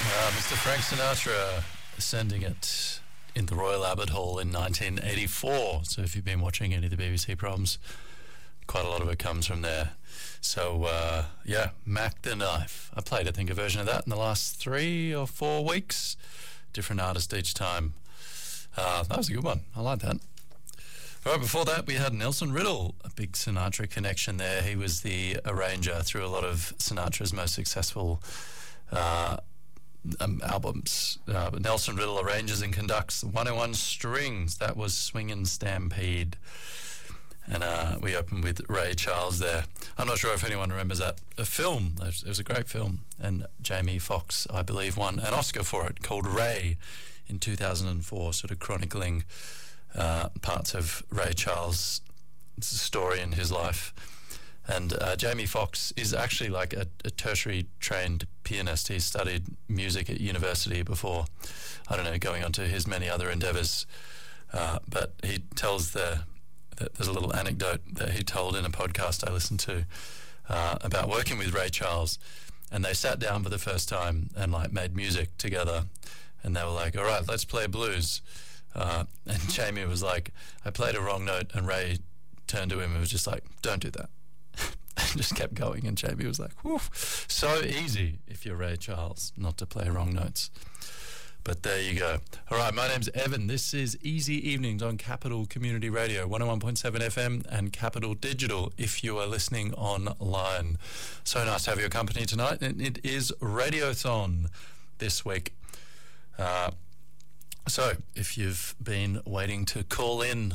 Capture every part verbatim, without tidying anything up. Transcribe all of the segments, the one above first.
Uh, Mister Frank Sinatra sending it in the Royal Albert Hall in nineteen eighty-four. So if you've been watching any of the B B C programs, quite a lot of it comes from there. So, uh, yeah, Mac the Knife. I played, I think, a version of that in the last three or four weeks. Different artist each time. Uh, that was a good one. I like that. Right, before that, we had Nelson Riddle, a big Sinatra connection there. He was the arranger through a lot of Sinatra's most successful uh, um, albums. Uh, but Nelson Riddle arranges and conducts one oh one Strings. That was Swingin' Stampede. And uh, we opened with Ray Charles there. I'm not sure if anyone remembers that. A film, it was, it was a great film. And Jamie Foxx, I believe, won an Oscar for it called Ray in two thousand four, sort of chronicling uh, parts of Ray Charles' story in his life. And uh, Jamie Foxx is actually like a, a tertiary trained pianist. He studied music at university before, I don't know, going on to his many other endeavours. Uh, but he tells the there's a little anecdote that he told in a podcast I listened to uh, about working with Ray Charles, and they sat down for the first time and like made music together, and they were like, all right, let's play blues. Uh, and Jamie was like, I played a wrong note, and Ray turned to him and was just like, don't do that. And just kept going, and Jamie was like, whew, so easy if you're Ray Charles not to play wrong notes. But there you go. All right, my name's Evan. This is Easy Evenings on Capital Community Radio, one oh one point seven F M and Capital Digital if you are listening online. So nice to have your company tonight. And it is Radiothon this week. Uh, so if you've been waiting to call in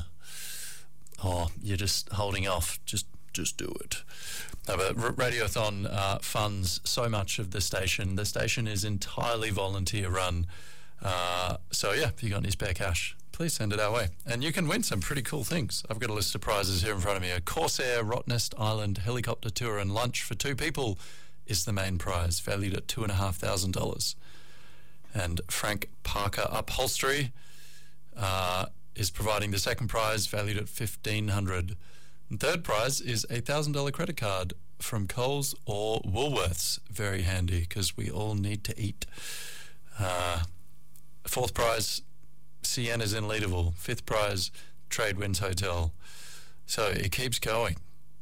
or you're just holding off, just just do it. No, but Radiothon uh, funds so much of the station. The station is entirely volunteer run. Uh, so yeah, if you got any spare cash, please send it our way. And you can win some pretty cool things. I've got a list of prizes here in front of me. A Corsair Rottnest Island helicopter tour and lunch for two people is the main prize, valued at two and a half thousand dollars. And Frank Parker Upholstery uh, is providing the second prize, valued at fifteen hundred dollars. And third prize is a one thousand dollars credit card from Coles or Woolworths. Very handy because we all need to eat. Uh, fourth prize, Sienna's in Leederville. Fifth prize, Tradewinds Hotel. So it keeps going.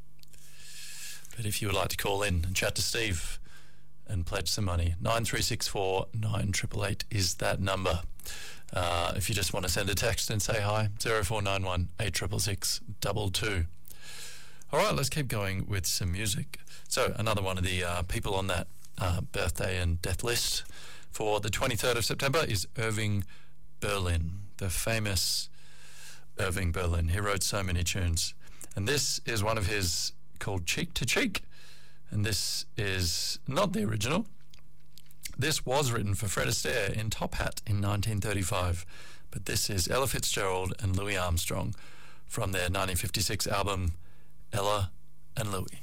But if you would like to call in and chat to Steve and pledge some money, nine three six four, nine eight eight eight is that number. Uh, if you just want to send a text and say hi, zero four nine one, eight six six six, two two. All right, let's keep going with some music. So another one of the uh, people on that uh, birthday and death list for the twenty-third of September is Irving Berlin, the famous Irving Berlin. He wrote so many tunes. And this is one of his called Cheek to Cheek. And this is not the original. This was written for Fred Astaire in Top Hat in nineteen thirty-five. But this is Ella Fitzgerald and Louis Armstrong from their nineteen fifty-six album Ella and Louie.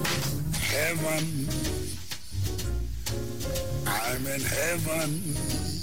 Heaven, I'm in heaven.